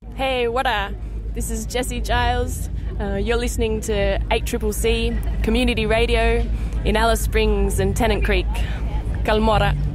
Hey, wada! This is Jessie Giles. You're listening to 8CCC Community Radio in Alice Springs and Tennant Creek. Kalmora.